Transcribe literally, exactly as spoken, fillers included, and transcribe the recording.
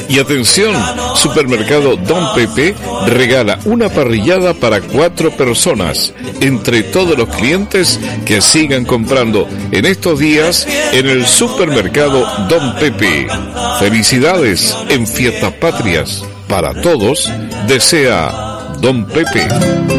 Y atención, Supermercado Don Pepe regala una parrillada para cuatro personas entre todos los clientes que sigan comprando en estos días en el Supermercado Don Pepe. Felicidades en Fiestas Patrias. Para todos, desea Don Pepe.